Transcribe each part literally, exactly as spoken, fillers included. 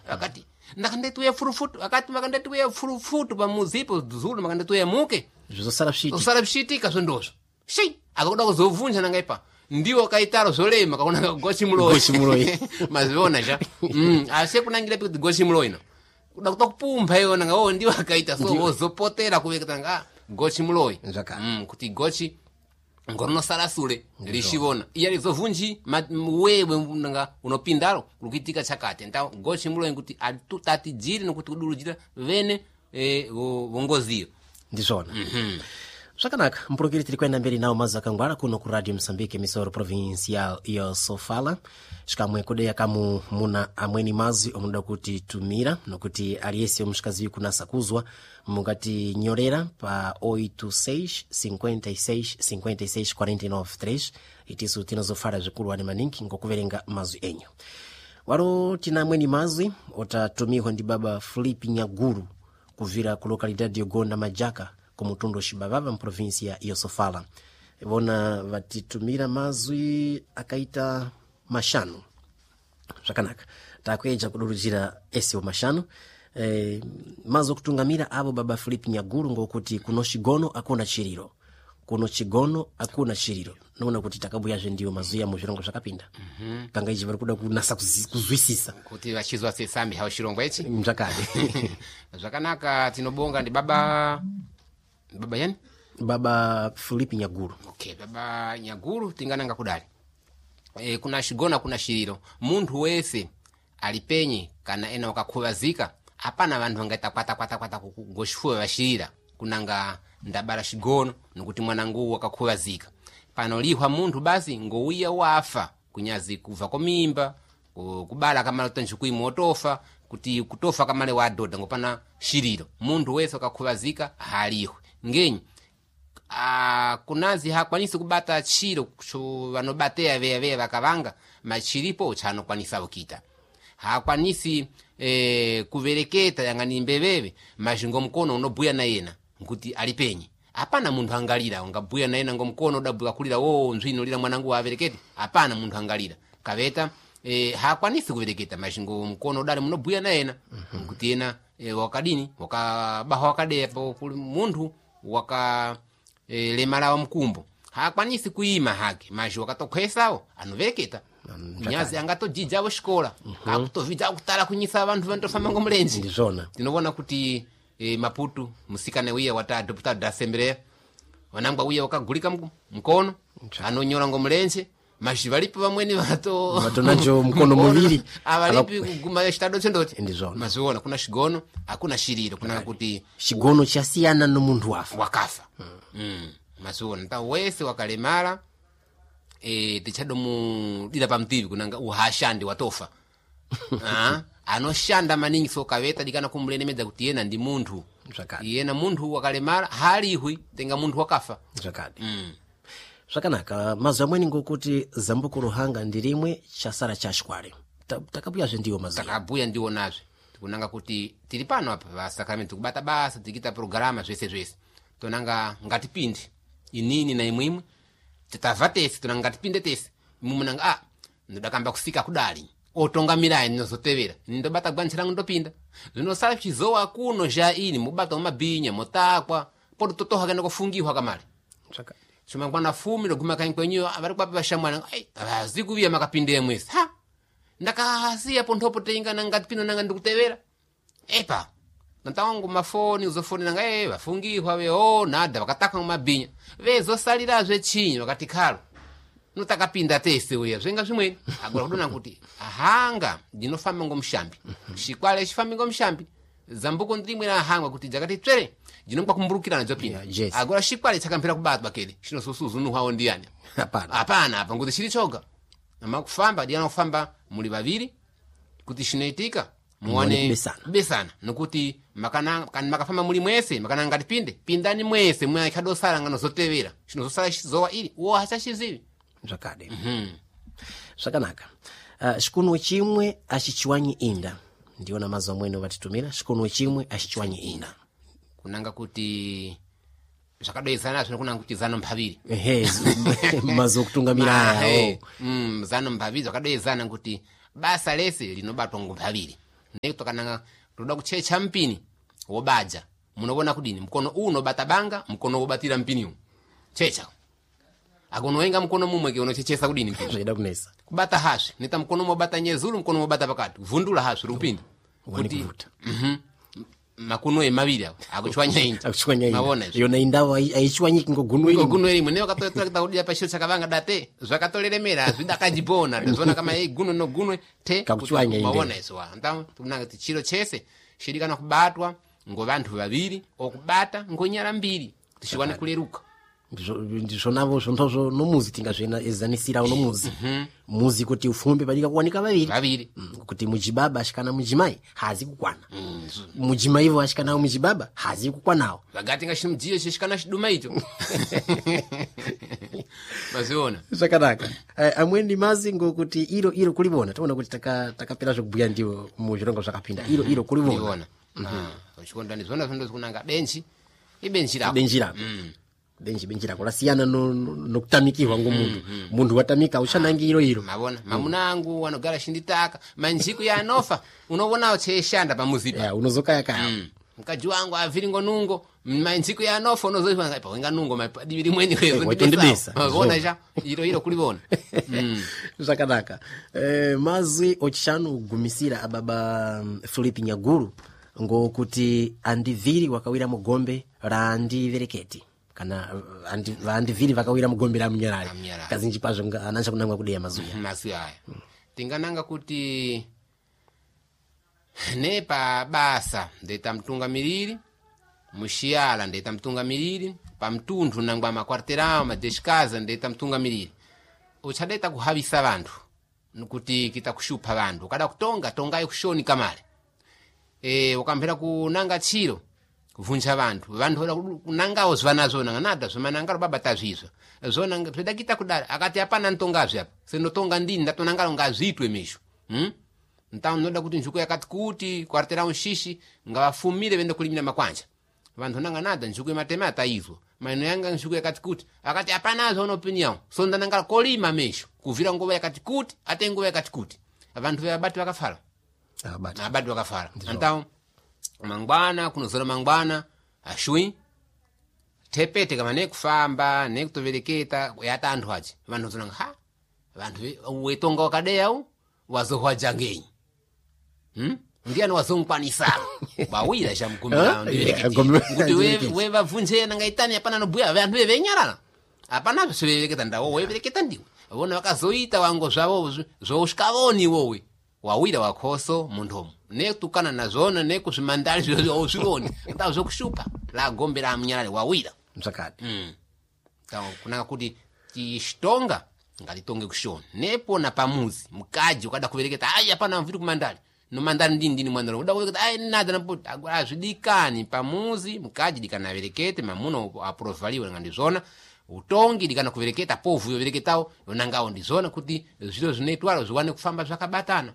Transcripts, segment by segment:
akati ndakandetuya furufutu akati makandetuya furufutu pamuzipo zulu makandetuya muke zvozosara zvichiitika zosara zvichiitika zvondozvo shi akakuda kuzovhunja nangayipa ndiwo kaitaro zolema kakunanga gochi muloyi gochi muloyi maziona cha mm asi kunangira kuti gochi muloyi no kuda kutokupumpa iwo nanga oh ndiwo akaita so wozopotera kuveka nga gochi muloyi mm kuti gochi ngorono sarasule lishivona iya lizovunji wewe nanga unopindalo kukitika chakate nta gochi muloyi kuti atutati jiri nokuti kudulujira vene eh wongozio ndizona mhm zvakanaka mpurukiri tiri kuenda mberi nawo mazu akangwara kuno ku radio Mozambique emisoro provincial ya Sofala shikamwe kudeya kamu muna amweni mazu omuda kuti tumira nokuti aliyense omushikazi kunasa kuzwa mungati nyorera pa oito seis cinquenta e seis cinquenta e seis quarenta e nove três itiso tinazofala zvikulu ane maningi ngokuverenga mazu enyu waro tina amweni mazu otatumiwa ndi baba Filipe Nyaguru kuvira ku localidade yogonda Majaka kumutundo shibababa mprovinsia ya Sofala vona vatitumira mazwi akaita mashano zvakanaka takweja kudurujira ese wa mashano e, mazo kutungamira abo baba Filipe Nyaguru ngokuti kuno chigono akuna chiriro kuno chigono akuna chiriro naona kuti takabuyaje ndiyo mazuya mu zvirongo zvakapinda mhm mm kanga ichi vari kuda kunasa kuzwisisa kuti vachizwa sesambi hawo chirongo ichi mzakade zvakanaka tinobonga ndi baba baba yani baba Filipe Nyaguru. Okay, baba Nyaguru tingananga kudali e, kuna shigona kuna shiriro muntu wese alipenye kana ena wakakhuvazika apana vantu vangaita kwata kwata kwata kugoshifuwa vashirira kunanga ndabala shigono nokuti mwanangu wakakhuvazika pano lihwa muntu basi ngouya wafa kunyazi kuva komimba kubala kamala tonchukui motofa kuti kutofa kamale wadoda ngopana shiriro muntu wese wakakhuvazika haliho ngenyi a kunazi hakwanisi kubata chiro cho vanobateya veya veya vakavanga machiripo chano kwanisa ukita hakwanisi e, kuvereketa yangani mbeveve majingo mkono unobuya na yena nkuti alipenye apana muntu angalira ungabuya na yena ngomkono udabuya kulira wo nzwino lira mwanangu averekete apana muntu angalira kaveta e, hakwanisi kuvereketa majingo mkono udale munobuya na yena mm-hmm. nkuti yena e, wakadini wakabaha wakadeya po muntu waka e, lemala wa mkumbo hakwanisi kuima hake maji wakatokhwesawo anovereketa nyazi angatojijavo xikola mm-hmm. akutovija kutala kunyisa vantu vantofamba ngomulenji ndizona tinobona kuti e, Maputo musikane wiya wata deputado da Assembleia wanangwa wiya wakagulika mkono anonyora ngomulenje maji valipo vamweni vato vato nacho mkono muviri avalipi kuguma estado chendoti ndizona maziona kuna shigono hakuna shiriro kuna kuti shigono chasiyana no muntu wafa wakafa mm. mm. maziona nta wese wakalemala e tichado mu dira pamtivi kunanga uhashandi watofa ah anoshanda maningi so kaveta dikana kumulenemedza kuti yena ndi muntu zvakadi yena muntu wakalemala halihwi tenga muntu wakafa zvakadi mm. zvakanaka mazu amweni ngokuti zambuko ruhanga ndirimwe chasara chashware takabuya zve ndiwo mazu takabuya ndiwo nazve kunanga kuti tiri pano apa va Sacramento kubata basa tikita programa zvese zvese tonanga ngatipindi inini na imwimwe titava tese tonanga ngatipinde tese mumunanga ah ndakamba kusika kudali otonga mirai ninozotevera ndobata gwanchira ndopinda zvinosala chizowa kuno ja ini mubata umabinya motakwa podo totoha kana kufungihwa kamali chaka chuma kwana fumi loguma kankwenyo avari kwapi vashamwana ai azikuviya makapinde mwese ha ndakasiya pontopo tenga nangatipino nanga ndikutevera epa ntangu mafoni uzofoni nanga eh vafungihwa we oh nada vakataka mumabinya vezosalira zve chinyi vakati khalo notakapinda tese uya zvenga zvimweni agora kudona kuti ahanga ndinofamba ngomshambi shikwale chifambi ngomshambi zambuko ndimwe na hanga kuti jakati tswere ndinongwa kumburukirana dzopinda yes. agora shikwale chakampira kubatwa kele chino susuzunu hawo ndiyani hapana hapana hapa ngozi chili choga nama kufamba ndiana kufamba muli baviri kuti shinoitika muone besana, besana nokuti makana kan makafamba muli mwese makana ngati pinde pindani mwese mwa ikadosala ngano zotevera chino zosala chizowa ili wo hachachizivi zvakade mhm zvakanaka uh, chikunwe chimwe achichwanyi inda ndiona mazu amweni vatitumira chikunwe chimwe achichwanyi inda kunanga kuti zvakadoizana zvino kunanga kuti zano mphaviri ehe mazu kutungamira ayo mm zano mphaviri zvakadoizana kuti basa lese linobatwa ngomphaviri ne tokananga toda kuchecha mpini wobaja munobona kudini mkono uno batabanga mkono wobatira mpini u checha agonoenga mkono mumwe unochechesa kudini zvaida kunesa kubata hashi nita mkono mobata nyezulu mkono mobata pakati vundula hashi rupindi kuti mhm makuno emaviri awo akuchwanya inji akuchwanya inji mabona yona indawo aichwanyiki ngogunwe ngogunwe imwe ne wakatotora kudia pashiro chakavanga date zvakatoleremera zvidakajibona tazona kama ei guno no gunwe te kakuchwanya inji mabona iso ndam tunanga tichiro chese shirikana kubatwa ngo vantu vaviri okubata ngonyara mbiri tishwane kuleruka ndizvo navo zvontozo nomuzi tingazvena ezanisira uno muzi muzi kuti ufumbe padika kuwanika vaviri vaviri kuti mujibaba ashikana mujimai hazi kukwana mujimai ivo ashikana mujibaba hazi kukwanawo vagati ngashimdziyo chishikana chiduma icho maziona zvakanaka amweni mazi ngokuti iro iro kulibona taona kuti taka takapera zvokubhuya ndiwo muzvirongo zvakapinda iro iro kulibona chikondani zvona zvondo kunanga benchi ibenchi rapo benchi rapo benchi benchi rako lasiyana nokutamikirwa no, no ngomuntu mm, mm. Muntu watamika ushanangi iro iro mabona mamuna angu wanogara shinditaka manjiku ya anofa unobonawo cheshanda pamuzipa yeah, unozokaya kaya mm. mkaji wangu aviri ngonungo manjiku ya anofa unozoiwa pa wenga nungo mapadibiri mwenye kwezo ndibesa mabona ja iro iro kulibona mm. Zvakanaka eh, mazi ochishanu gumisira ababa Philip Nyaguru ngokuti andiviri wakawira mugombe ra ndivereketi kana andi vandiviri vakawira mugombe la Mnyarali kazinji pazvo anacha kunangwa kudeya mazuya mazuya aya hmm. Tingananga kuti nepa basa ndeta mtunga miriri mushiyala ndeta mtunga miriri pa mtundu nangwa makwarterao madeshikaza ndeta mtunga miriri uchadeta kuhavisa vantu nukuti kita kushupa vantu kada kutonga tonga kushoni kamale e ukamphera kunanga chiro kuvunja vantu vantu kunangawo zvanazo nanga nada zvamananga baba tazvizva zona zvedakita kudara akati hapana ntongazve apa senotonga ndini ndatonangala ngazvitwe misho hm ntawo noda kuti njuku yakati kuti kwartera unshishi ngavafumire vende kulimira makwanja vantu nanga nada njuku matema ataizwa maino yanga njuku yakati kuti akati hapana zona opinion so ndanangala kolima misho kuvira ngova yakati kuti ate ngova yakati kuti vantu vabati vakafala abati abati vakafala ntawo mangwana kunozora mangwana ashui tepete kama nekufamba nekutovereketa yata antu achi vantu zonanga ha vantu wetonga wakadeya u wazohwaja ngenyi hm ndiani wazongkwanisa bawira shamkumira ndivereketi kuti we we bavunje nanga itani hapana nobuya vantu vevenyarana hapana vevereketa ndawo wevereketa ndiwe vona vakazoita wango zvavo zvoshikavoni wowe wawira wakhoso mundomo netukana nazona nekuzvimandari zvozvivoni ndawo zvokushupa la gombe la Mnyarali wawira msakati mm tawo kunanga kuti tishtonga ngalitonge kushona nepo na pamuzi mkaji ukada kuvereketa ai hapana mviri kumandari no mandari ndini ndini mwana uda kuvereketa ai nada napo azvidikani pamuzi mkaji dikana verekete mamuno aprovaliwe ngandizona utongi dikana kuvereketa povu yovereketawo yonangawo ndizona kuti zviro zvinoitwalo zviwane kufamba zvakabatana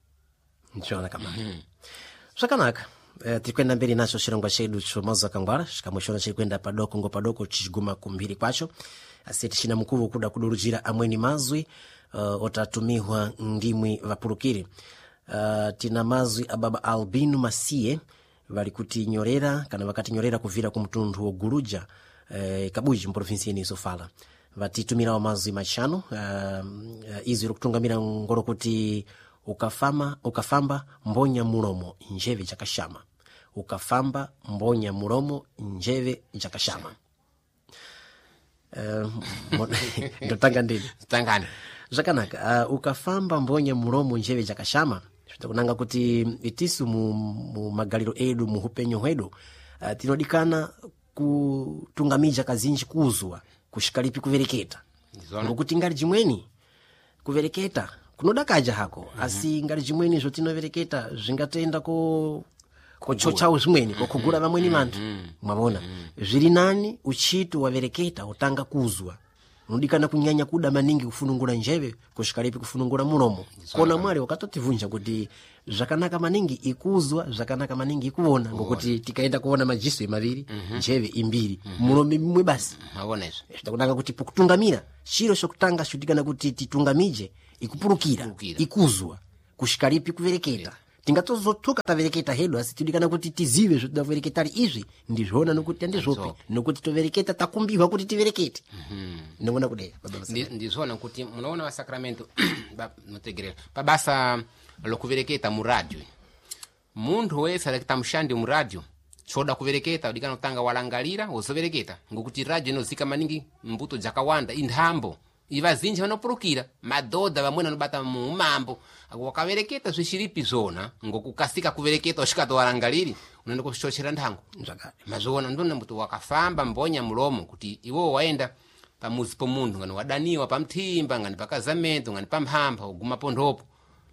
nchona kama mm. Zvakanaka eh, tirikwenda mberi nacho chirongwa chedu chomazuva kangwara chikamweshona chirikwenda padoko ngo padoko chichiguma kumbiri kwacho asi tichina mukuru kuda kudurujira amweni mazwi uh, otatumihwa ndimwi vapurukiri uh, tina mazwi ababa Albino Masiye vari kuti nyorera kana vakati nyorera kuvira kumtundu woguluja eh, kabuji mprovinsi yeni Sofala vatitumira mazwi machano uh, uh, izi rokutungamira ngoro kuti ukafama ukafamba mbonya muromo njeve jakashama ukafamba mbonya muromo njeve jakashama eh uh, ndotanga ndini tangani zvakanaka uh, ukafamba mbonya muromo njeve jakashama zvikunanga kuti itisu mu, mu magaliro edu mu upenyu hwedu uh, tinodikana kutungamija kazinji kuzwa kushikalipi kuvereketa ngokuti ngari jimweni kuvereketa kunodakaja hako mm -hmm. Asi ngari jimweni zvotinovereketa zvingatenda ko kochochawo zvimweni kokugura vamweni vantu mm -hmm. Mwabona mm -hmm. Zviri nani uchitu wavereketa utanga kuzwa unodikana kunyanya kuda maningi kufunungura njeve kushikalipi kufunungura muromo kona mwari wakatotivunja kuti zvakanaka maningi ikuzwa zvakanaka maningi ikuona ngokuti tikaenda kuona majiso maviri mm -hmm. Njeve imbiri mm -hmm. Muromo mimwe basi mabona izvo zvakunanga kuti pokutungamira chiro chokutanga chodikana kuti titungamije ikupurukira ikuzwa kushikalipi kuvereketa tingatozothuka tavereketa hedu asi tidikana kuti tizive zvotidavereketali izvi ndizvona nokuti andizvopi nokuti tovereketa takumbirwa kuti tiverekete ndinoona kudai ndizvona kuti munoona vasakramento notegerera pabasa lokuvereketa muradio munthu wese aleketa mushandi muradio choda kuvereketa udikana kutanga walangalira wozovereketa ngokuti radio inozika maningi mbuto dzakawanda inthambo ivazinji vanopurukira madhodha vamwene anobata mumambo wakavereketa zvichiripi zona ngokukasika kuvereketa usvikato walangaliri unoenda kuchochera nthango mazona ndona mbuto wakafamba mbonya mulomo kuti iwo waenda pamuzi pomunthu ngani wadaniwa pamthimba ngani pakazamento ngani pamphamba uguma pondhopo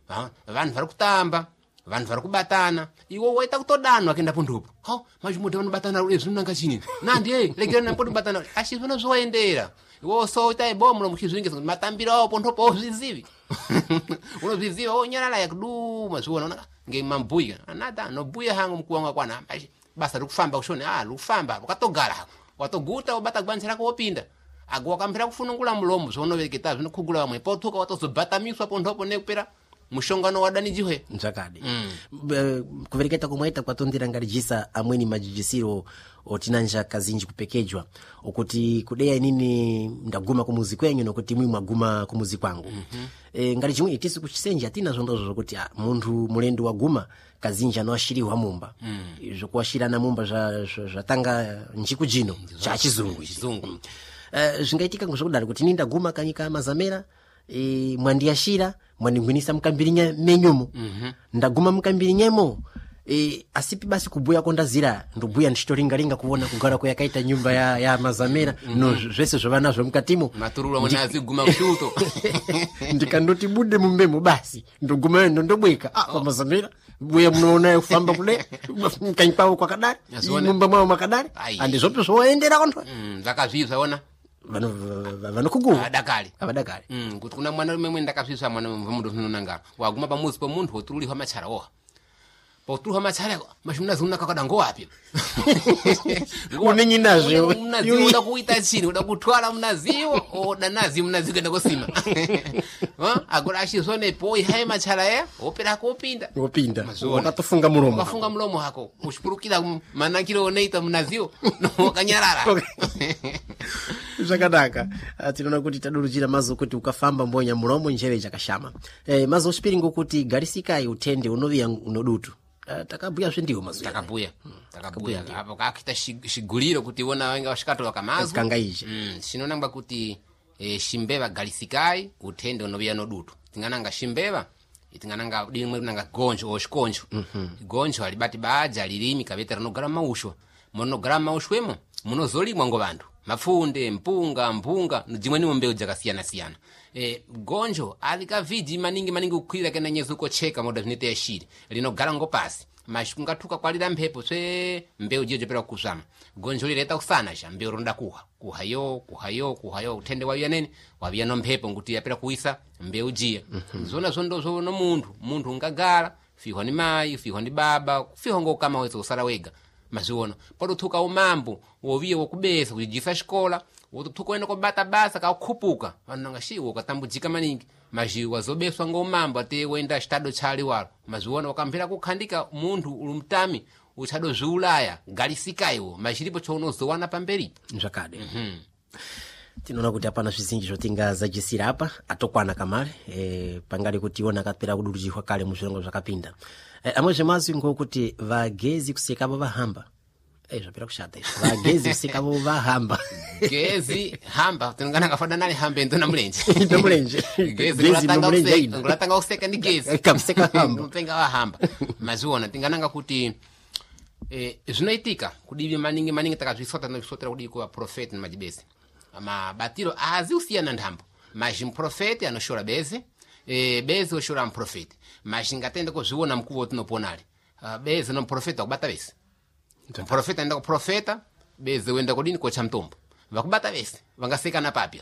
vanhu vari kutamba vanhu vari kubatana iwo waita kutodanwa kenda pondhopo ho majumude vanobatana lezi zvinanga chini nandi hey legera nampoti batana ashizvona zvoendera iwo so ita ibomu lo muchizvinge matambira awo pondhopo ozvizivi unozviziva onyarala yakuduma zviona ona ngemambuya anada nobuya hangu mkuwanga kwana basa rikufamba kushone ah rikufamba wakatogara watoguta wabata gwanzi rako wopinda ago wakambira kufunungula mulomo zvonovereketa zvinokugula vamwe pothuka watozobhatamiswa pondhopo nekupera mushongano wadanijihwe nzakadi mm. kuvereketa kumwaita kwatondera ngalijisa amweni majijisiro otinanja kazinji kupekejwa okuti kudeya inini ndaguma kumuzi kwenyu nokuti mwi mwaguma kumuzi kwangu mm-hmm. e, ngati chimwe itisi kuchisenja atina zondozo zokuti ah, munthu mulendo waguma kazinji anoashiriwa mumba mm. zokuashirana mumba zvatanga njiku jino cha chizungu chizungu mm. uh, zvingaitika ngozvakudaro kuti ini ndaguma kanyika mazamera e, mwandiashira mwandingwinisa mukambirinya menyumo mm-hmm. ndaguma mukambirinyemo e, asipi basi kubuya kondazira ndobuya ndichitoringaringa kuona kugara kwayakaita nyumba ya, ya mazamera mm-hmm. no zvese zvavanazvo mukatimo maturula mwana guma kushuto ndikandoti bude mumbemo basi ndoguma ndo ndobweka ah kwa mazamera buya munoona kufamba kule mkanyipawo kwakadari mumba mwawo makadari andizvope zvoendera kontwa mm, zvakazvizva ona vano vanokuguma adakali abadakali mm kuti kuna mwana mumwe ndakazvisa mwana mumundo zvinonanga waguma pamuzi pomuntu woturuliwa machara oha poturuliwa machara mashimuna zunna kakada ngowapi unenyi nazvo unaziwo uda kuita chini uda kutwala munaziwo oda nazi munazi kwenda kusima ha agora ashizone poi hai machara ya opera kopinda opinda wakatofunga mulomo wakafunga mulomo hako mushipurukira manakiro oneita munaziwo wakanyarara zvakanaka tinoona kuti tadurujira mazo kuti ukafamba mbonya mulomo njere chakashama eh mazo spiringo kuti garisikai utende unoviya unodutu uh, takabuya zvendiwo mazo takabuya hmm. takabuya hapo kakita shiguliro kuti wona wenga washikato wakamazo kanga ije mm sinonamba kuti eh, shimbeva garisikai utende unoviya nodutu tingananga shimbeva itingananga dimwe nanga gonjo oshikonjo mm-hmm. gonjo alibati baja lilimi kavetera nogara mausho monogara maushwemo munozolimwa ngo vantu mafunde mpunga mpunga dzimwe ni mbeu dzakasiyana siyana e gonjo alika vidi maningi maningi kukwira kana nyezo kocheka moda zvinete yashiri linogara ngo pasi mashungatuka kwalira mphepo tse mbeu jeje pera kusama gonjo lireta kusana sha mbeu ronda kuha kuhayo kuhayo kuhayo utende wa yanene wabya no mphepo nguti yapera kuisa mbeu jia mm-hmm. zona zondo zo no muntu muntu ngagara fihwa ni mai fihwa ni baba fihwa ngo kama wezo sara wega maziona pado thuka umambo woviye wokubesa kujisa xikola wotuthuka wena kobata basa kakhupuka vananga xiwo katambujika maningi maji wazobeswa ngomambo ate wenda estado chali walo maziona wakamvera kukhandika munthu ulumtami uchado zviulaya galisikayo majiripo chonozowana pamberi zvakade mhm tinoona kuti apana zvizinji zvotingazajisira apa atokwana kamare e, pangari kuti iona akapera kudurujihwa kale muzvirongo zvakapinda e, amwe zvemazi ngokuti vagezi kusekavo vahamba e, zvapera kushata izvo vagezi kusekavo vahamba gezi hamba tinongana kafada nali hambe ndo na mulenje ndo mulenje gezi ngulatanga kuseka ndi gezi kamseka hamba mpenga wahamba maziona tingananga kuti eh zvinoitika kudivi maningi maningi takazvisota nozvisotera kudii kuva profeti na majibesi ama batiro azi usiyana ndhambo maji mprofeti anoshora beze e beze oshora mprofeti maji ngatende kozviona mkuvo tinoponali uh, beze no mprofeti wakubata bese mprofeti enda kuprofeta beze wenda kodini kocha mtombo vakubata bese vangasekana papya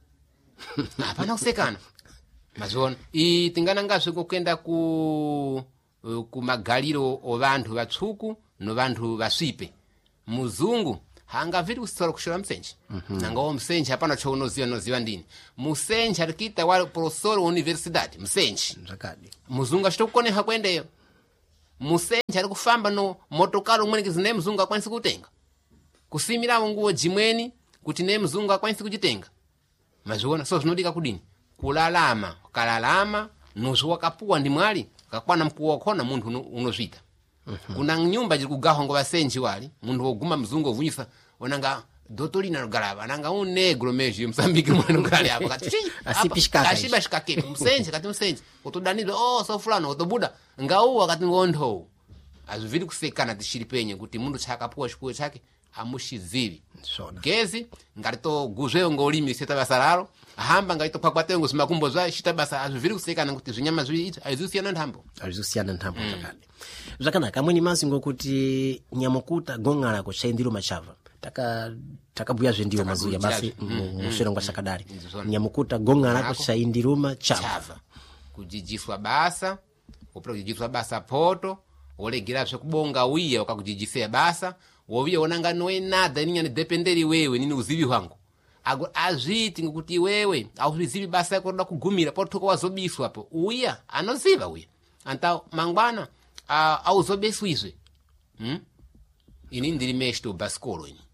hapana kusekana mazona i tingana ngazve kokenda ku uh, ku magaliro ovantu vatsuku no vantu vaswipe muzungu hanga viri kusitoro kushora msenje mm-hmm. nanga msenje hapana cho unoziva noziva ndini musenje arikita wa professor wa universidade msenje zakadi muzungu ashitokone hakwendeyo musenje ali kufamba no motokari umweni kizine mzungu akwanisi kutenga kusimirawo nguo jimweni kuti ne mzungu akwanisi kuchitenga maziona so zinodika kudini kulalama kalalama nusu wakapuwa ndi mwali kakwana mkuu wakhona munthu unozvita uh-huh. Kuna nyumba jiri kugaho ngo basenji wali munthu woguma mzungu ovunyisa onanga dotolina nogalava nanga un negro meji Msambiki mwenu gali apo kati asipishikaka ashiba shikake msenje kati msenje utodanidwe oh so fulano utobuda ngauwa kati ngontho azivili kusekana tishiripenye kuti mundu chakapuwa chikuwe chake amushizivi Shona. Gezi ngalito guzweyo ngolimi seta basararo ahamba ngalito pakwateyo ngosimakumbo zwa shita basa azivili kusekana kuti zinyama zwi ichi aizusiyana nthambo aizusiyana nthambo mm. Takale zvakanaka mwini mazi ngokuti nyamukuta gongala ko chaindiro machava taka takabuya zvendiyo mazuya basi mushirongo chakadari nyamukuta gongala ko chaindiro machava kujijiswa basa opera kujijiswa basa poto olegera zvekubonga uye wakakujijisea basa woviye onanga noe nada ninyani dependeri wewe nini uzivi wangu ago azviti ngokuti wewe auzivi basa yako roda kugumira potoko wazobiswa po uya anoziva uya anta mangwana auzobeswizwe hm ini ndiri meshto baskolo ini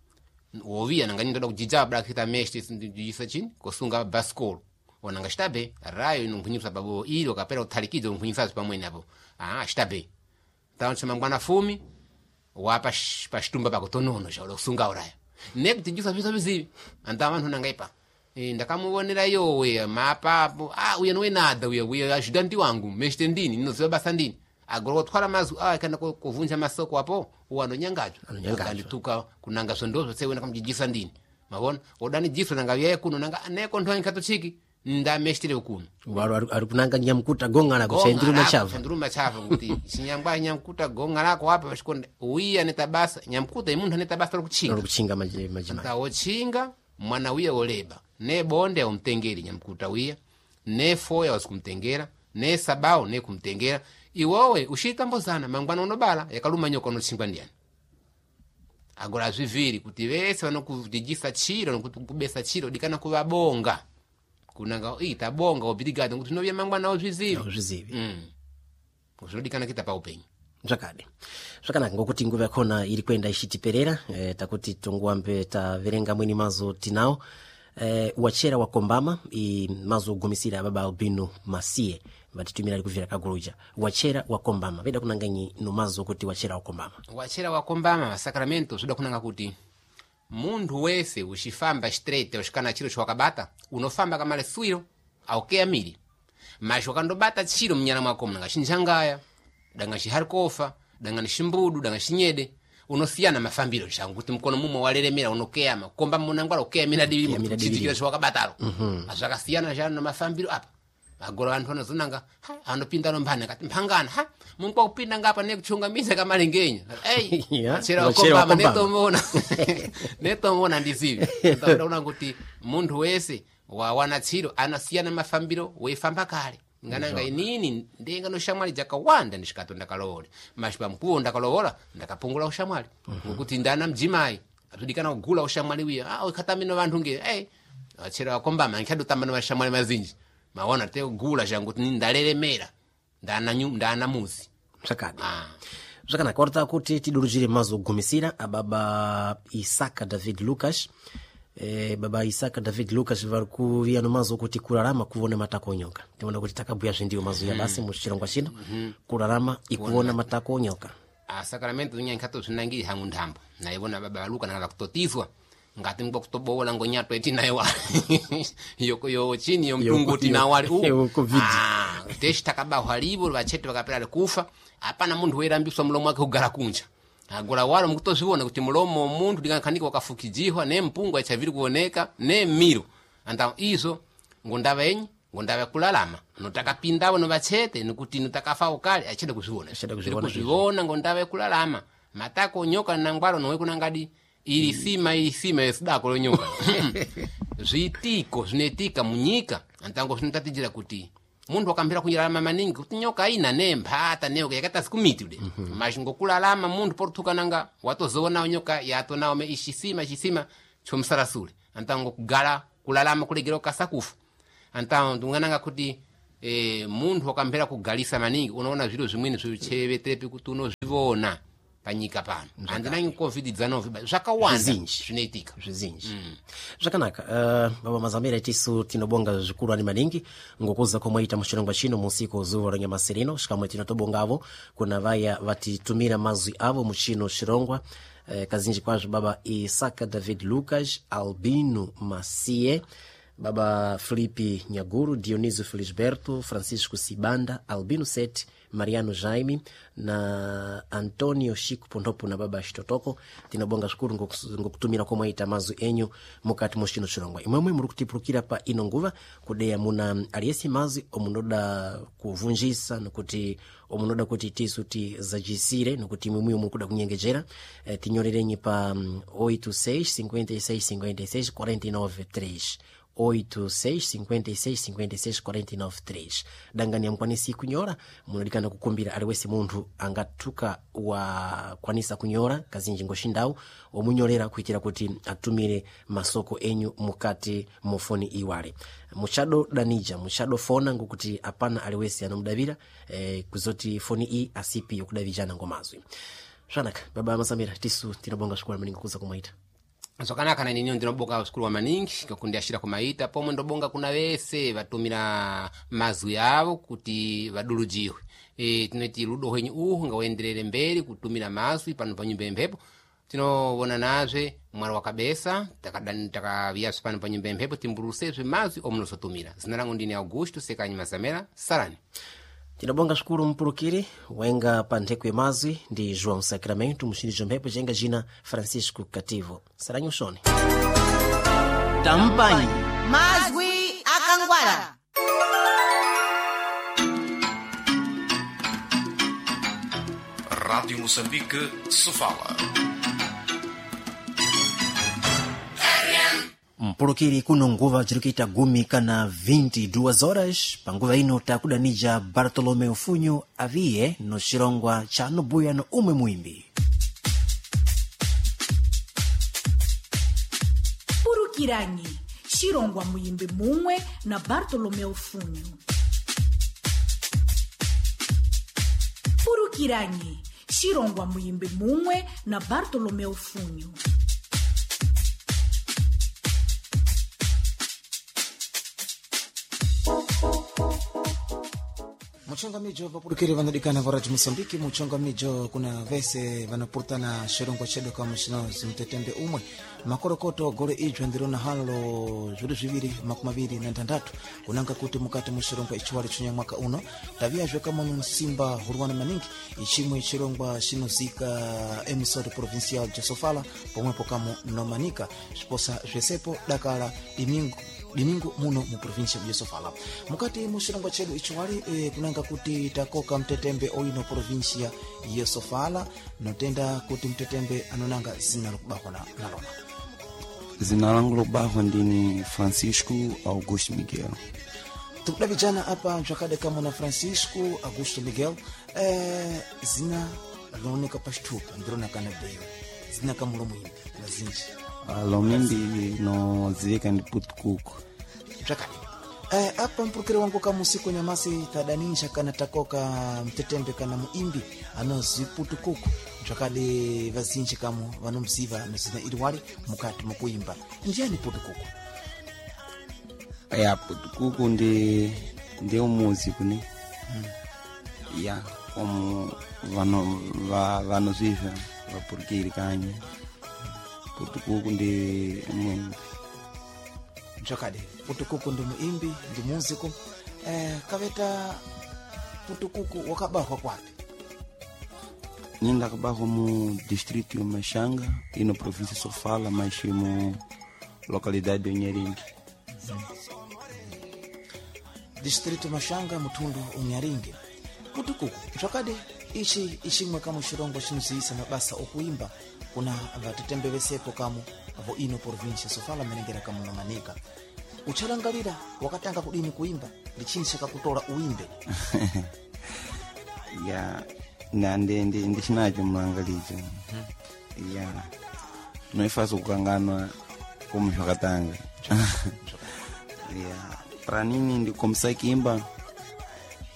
woviya nanga ndoda kujija brakita meshto ndijisa chini kosunga baskolo onanga shtabe rayo inonghunyisa babo ilo kapera utalikizo nghunyisa pamwe apo ah shtabe taonche mangwana fumi wapa pashtumba pakutonono shaulo kusunga uraya nekuti jusa visa vizivi anta vanhu nangaipa e, ndakamuonera yowe mapapo ah uye nowe nada uye uye ajudanti wangu meshte ndini ninoziva basa ndini agoro twala mazu ah kana kuvunja masoko hapo uwano nyangacho andituka kunanga zondozo sewe nakamjijisa ndini mabona odani jiso nanga yaye kuno nanga neko ntwani katochiki nda meshtire kuno waro ari kunanga nyamukuta gongala ko chaindiro machava chaindiro machava kuti chinyangwa nyamukuta gongala ko hapa bashikonde uya netabasa nyamukuta imuntu netabasa lokuchinga lokuchinga maji maji tawo chinga mwana uya oleba ne bonde umtengeri nyamukuta uya ne foya wasikumtengera ne sabao ne kumtengera iwowe ushitambozana mangwana unobala yakaluma nyoko no chingwa ndiani agora zviviri kuti vese vanokujijisa chiro nokubesa chiro dikana kuvabonga kunanga ita bonga obirigado kuti novya mangwana ozvizivi ozvizivi mm uzodikana kita pa upenyu zvakade zvakanaka ngokuti nguva yakona iri kwenda ichitiperera e, takuti tongwambe taverenga mwini mazo tinao e, wachera wakombama i mazo gumisira baba Albino Masie vatitumira likuvira kaguluja wachera wakombama veda kunanga nyi no mazo kuti wachera wakombama wachera wakombama Sacramento zoda kunanga kuti mundu wese ushifamba straight ushikana chiro chwakabata unofamba kama leswiro au keamiri masho kandobata chiro mnyana mwako mnanga shinjangaya danga shiharkofa danga nishimbudu danga shinyede unosiana mafambiro changu kuti mkono mumo walelemera unokeama komba munangwala ukeamira dibi chitikira chwakabatalo mhm azakasiana jana mafambiro apa agoro anthu anozonanga ha anopinda lombana kati mpangana ha mungu kupinda ngapa nekuchunga mize kama lengenya hey yeah, chera komba neto mona neto mona ndizivi ndaona kuti mundu wese wa wanatsiro anasiyana mafambiro weifamba kale ngananga inini ndenga no shamwali jakawanda ndishikato ndakalole mashipa mkuu ndakalowola ndakapungula ushamwali ngokuti ndana mjimai atudikana kugula ushamwali wiya ah ukatamino vantu nge hey chera komba mankhado tamano washamwali mazinji maona te gula jangu ndalelemera ndana nyu ndana muzi zvakade ah zvakana korta kuti tidurujire mazo gumisira ababa Isaka David Lucas eh baba Isaka David Lucas varku viano mazo kuti kurarama kuona matakonyoka tiona kuti takabuya zvindiyo mazo ya basi muchirongwa chino mm-hmm. kurarama ikuona matakonyoka a Sacramento nyankato zvinangiri hangu ndambo naibona baba Luka nanga kutotizwa ngati mbo kutobola ngonyato etinayo yoko yo chini yo mtungu tinawali u covid ah teshi takaba halibo bachete bakapera kufa apana mundu werambiswa mulomo wake kugara kunja agora walo mukutozviona kuti mulomo mundu dikakanika wakafukijihwa ne mpungu achaviri kuoneka ne miro anda izo ngondava yenyi ngondava kulalama notakapindawo no bachete nikuti notakafa ukali achede kuzviona achede kuzviona ngondava kulalama matako nyoka nangwalo nowe kunangadi ili sima ili sima yesidako lonyoka zvitiko zvinetika munyika antango zvinotatijira kuti mundu wakambira kunyalama maningi kuti nyoka ina nempata nyoka yakata sikumiti ude mm-hmm. mashingo kulalama mundu portuka nanga watozoona nyoka yato nawo me ishisima ishisima chomsarasule antango kugala kulalama kulegera kasakufu antango ndungananga kuti e, munthu wakamphera kugalisa maningi unaona zviro zvimweni zvichevetepi kuti unozviona panyika pano andinangi covid dzanovhi zvakawanda zvinoitika zvizinji mm. zvakanaka uh, baba Mazamira tisu tinobonga zvikuru ani maningi ngokuza komwaita muchirongwa chino musiku zuva ranyamasirino shikamwe tinotobonga avo kuna vaya vatitumira mazwi avo muchino chirongwa uh, kazinji kwazvo baba Isaka David Lucas, Albino Macie, baba Filipe Nyaguru, Dionisio Felisberto, Francisco Sibanda, Albino Set, Mariano Jaime na Antonio Chico Pondopo na baba Shitotoko. Tinabonga shukuru ngokutumira komwaita mazwi enyu mukati mushino chirongwa imwemwe muri kutipulukira pa ino nguva kudeya muna aliyesi mazwi omunoda kuvunjisa nokuti omunoda kuti tisu tizajisire nokuti imwemwe muri kuda kunyengejera e, tinyorerenyi pa oito seis cinquenta e seis cinquenta e seis quarenta e nove três oito seis cinquenta e seis cinquenta e seis quarenta e nove três dangani amkwanisi kunyora munalikana kukumbira aliwesi munthu angatuka wa kwanisa kunyora kazinji ngoshindau omunyorera kuitira kuti atumire masoko enyu mukati mufoni iwale muchado danija muchado fona ngokuti apana aliwesi anomudavira eh, kuzoti foni i asipi yokudavijana ngomazwi zvanaka baba Mazamira tisu tinobonga shukuru maningi kuza kumwaita zvakanaka na nini ndinobonga uskuru wa maningi kundiashira kumaita pomwe ndobonga kuna vese vatumira mazwi avo kuti vadulujiwe e, tinoti rudo hwenyu uhu ngawenderere mberi kutumira mazwi pano pa nyumba yemphepo tinobona nazve mwari wakabesa takaviyaso pano pa nyumba yemphepo timburusezve mazwi omunosotumira zina langu ndini Augusto Sekanyi Mazamera Sarani. Tinabonga shukuru mpulukiri wenga panthekwe mazwi ndi João Sacramento mushindi mphepo jenga jina Francisco Cativo Saranyo shoni Tampanyi mazwi akangwala Rádio Moçambique se fala. mpulukiri kuno nguva jirikita gumi kana vinte e duas horas panguva ino takudanija Bartolomeu Funho aviye no chirongwa cha Nubuya no umwe muimbi Purukiranyi chirongwa muimbi mumwe na Bartolomeu Funho. Purukiranyi chirongwa muimbi mumwe na Bartolomeu Funho. Muchonga mijo vapurukiri vanodikana varati Moçambique muchonga mijo kuna vese vanapurtana shirongwa chedu kama shino zimtetembe umwe makorokoto gore ijwa ndirona halo zviru zviviri makumi maviri na ntandatu kunanga kuti mukati mushirongwa ichiwali chunya mwaka uno taviyazve kama musimba hurwana maningi ichimwe chirongwa chinozika emisode provincial de Sofala pomwepo kamo nomanika zviposa zvesepo dakala dimingo dimingo muno mu provincia ya Sofala mukati mushirongwa chedu ichiwali e, kunanga kuti takoka mtetembe oino provincia ya Sofala notenda kuti mtetembe anonanga zina lokubakwa na nalona. Zina langu lokubakwa ndini Francisco Augusto Miguel. Tukuda vijana hapa mchakade kama na Francisco Augusto Miguel eh, zina lonika pashtupa ndrona kana beyo zina kama lomwimbi na zinji uh, lomwimbi no zivika ndi putukuku mchakade eh, hapa mpurukiri wangu kama usiku nyamasi tadanisha kana takoka mtetembe kana muimbi anoziputukuku mchakade vazinji kama vanomziva nazina iliwali mukati mukuimba njani putukuku ya putukuku ndi ndi umuziku ni hmm. ya como vano va vanozviva vapurukiri kanye putukuku ndi mwimbi mchakade putukuku ndi muimbi ndi muziku eh, kaveta putukuku wakabahwa kwapi ninda kabahwa mu distrito ya Mashanga ino província Sofala mas mu localidade de Unyaringi distrito Mashanga mutundu Unyaringi putukuku mchakade ichi ichimwe kama shirongwa chinoziyisa mabasa okuimba kuna vatetembe vesepo kamo avo ino provincia Sofala menengera kama nomanika uchalangalira wakatanga kudini kuimba lichini chakakutola uimbe ya na ndi ndi ndichinacho mlangalicho hmm. ya noifaso kukanganwa como zvakatanga ya para nini ndikomisa kuimba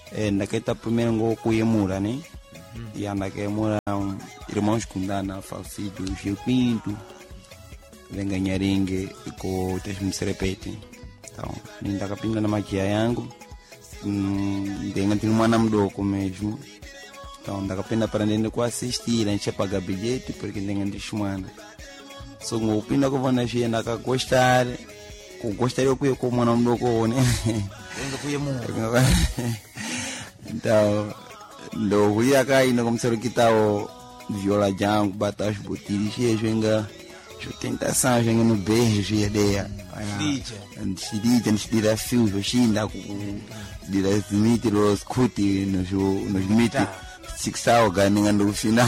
é, ndaqueta primeiro ngo kuyemura, né? E anda que mora um, irmãos com dana falecido Gil Pinto, vem ganhar ringue e com o texto se repete. Então, ninda capinga na magia yangu, tem que uma namdoco mesmo. Então, da capinga para dentro com assistir, a gente paga bilhete porque tem que deixar. So, o pinda que vou na gente anda gostar, gostaria que eu como namdoco, né? Então, ndo huya kai no komsero kitao viola jangu bata shbutiri she jenga shutenta sa jenga no beijo ideia ndishidija ndishidira fio shinda ku dira limite los kuti no no limite sixao ganinga ndo fina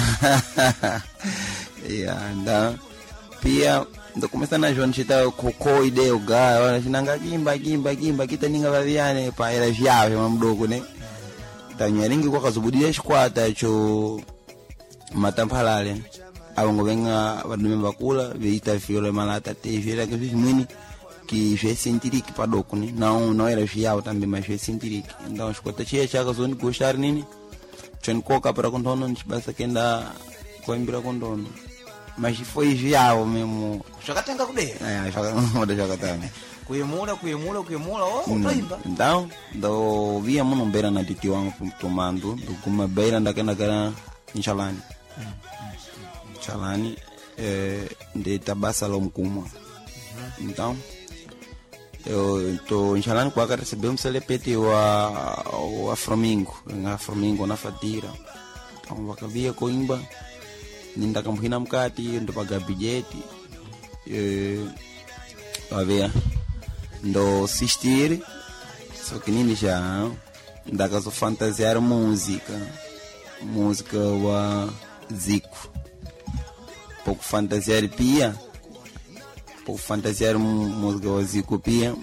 ya nda pia ndo começa na João chita koko ideia ga ora chinanga kimba kimba kimba kitaninga vaviane pa era viave mamdogo né tanyaringi kwa kazubudia shikwata cho matamphalale abongo venga vadume bakula veita fiola malata te vira que fiz mwini que je sentiriki padoko ni não não era fiao também mas je sentiriki então shikwata chia chaka zoni gostar nini chen koka para kondono nchibasa kenda koimbira kondono mas foi fiao mesmo Shakatenga kudeya. é shaka moda shaka tanga Kuyemula kuyemula kuyemula oh utaimba. Então, do via mano beira na titi wangu tomando, do kuma beira ndakenda kana Nchalani. Nchalani eh de tabasa lo mkuma. Então, eu tô Nchalani kwa ka recebemos selepete wa wa Flamingo, na Flamingo na Fatira. Então, wakavia koimba ninda kamhina mkati ndo paga bilhete. Eh avea ndo assistir, só que nem já da casa fantasiar música, música wa Zico, pouco fantasiar pia, pouco fantasiar música wa Zico pia,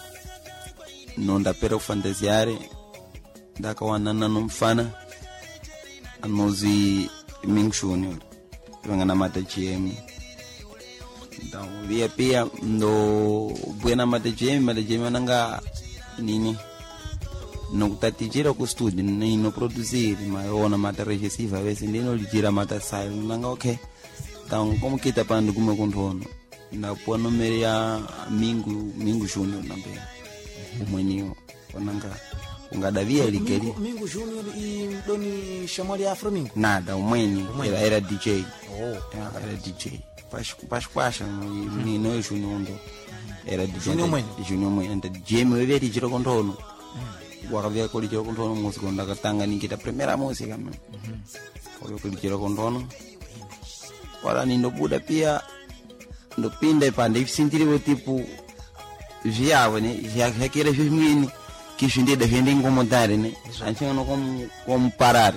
não dá para fantasiar, da kawanana não fana, a música Ming Junior, venga na mata G M. Então, via pia no buena mata gem, mata gem nanga nini não tá tijira com estúdio nem no produzir, mas ona mata regressiva, vez nem no tira mata sai, nanga ok. Então, como que tá pando como contorno? Na pô número ya Mingo Mingo Junior também. O maninho, nanga unga davia likeli. Mingo Junior e Doni chamou de Afromingo. Nada, o maninho era era D J. Oh, era D J. Pasquasha ni no Junior ndo era de Junior mãe Junior mãe anda D J me veio de jiro contorno wakavia ko jiro contorno música onda katanga ni kita primeira música mesmo ko ko jiro contorno wala ni ndo buda pia ndo pinda pande sintiri o tipo viava né já aquele filme que gente defende incomodar né antes não como como parar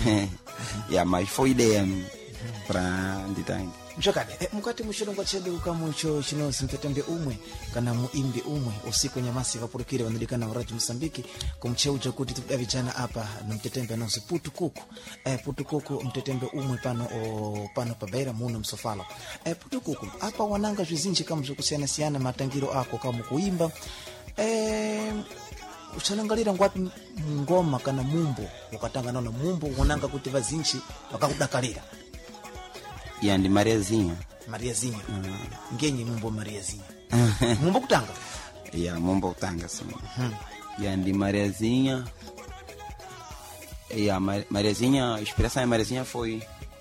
ya mas foi ideia para nditanga Mshakade, eh, mukati mushilongo chedu kama icho chino simtetembe umwe kana muimbi umwe usiku nyamasi vapurukire vanadikana varaji Msambiki kumcheuja kuti tuda vijana hapa na mtetembe nosi putu kuku eh, putu kuku mtetembe umwe pano o, pano pabeira muno msofala eh, putu kuku hapa wananga vizinji kama zukusiana siana matangiro ako kama kuimba eh, usanangalira ngwapi ngoma kana mumbo ukatanga nona mumbo wananga kuti vazinji wakakudakalira Yandi Mariazinha. Mariazinha. Mm. Ngenye mumbo Mariazinha. Mumbo kutanga? Yeah, mumbo kutanga sim. Mm. Yandi Mariazinha. Yeah, Mariazinha, a inspiração da Mariazinha foi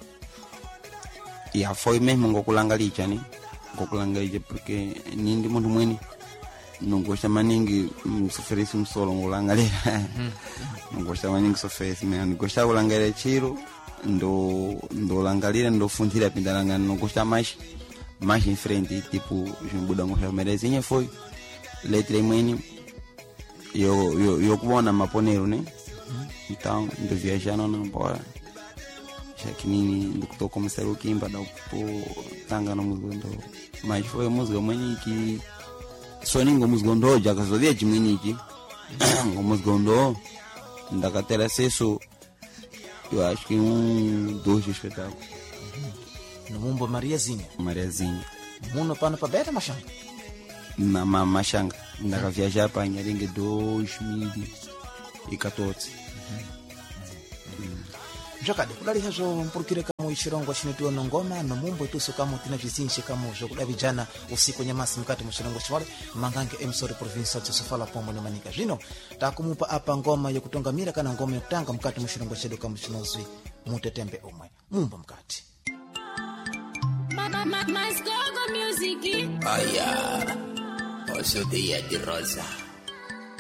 yeah, foi mesmo ngokulangalicha, né? Ngokulangalicha porque ninguém muito muito não gosta mais ninguém sofrer um solo ngolangalira. Não gosta mais ninguém sofrer, mas gosta ngolangalira tiro. ndo ndo langalira ndo fundira pindalanga não gosta mais mais em frente tipo jumbuda ngo Mariazinha foi letra mãe eu eu eu kuona maponero né então ndo viajando na embora já que nini ndo tô começar o kimba da po tanga no música ndo mas foi música mãe que só ninguém música ndo já que só via de mãe que música ndo ndakatela acesso. Eu acho que um, dois espetáculos. No mumbo Mariazinha. Mariazinha. Muno pano para Beta Machanga. Na Machanga. Ainda viajar para Nharinga dois mil e quatorze. Mjakade kudali hazo mpurukire kama ishirongo shinitiwa na ngoma no mumbo ituso kama tina vizinshi kama zo kudavi jana usiku nyamasi mkati mshirongo shwale mangange emsori province ya Sofala pombo ni manika jino takumupa apa ngoma ya kutonga mira kana ngoma ya kutanga mkati mshirongo shedo kama shinozwi mutetembe umwe mumbo mkati Mas gogo music. Aya, posso dia de rosa.